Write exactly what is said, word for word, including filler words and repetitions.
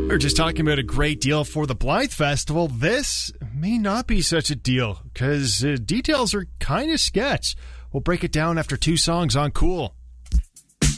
We were just talking about a great deal for the Blythe Festival. This may not be such a deal because uh, details are kind of sketch. We'll break it down after two songs on Cool.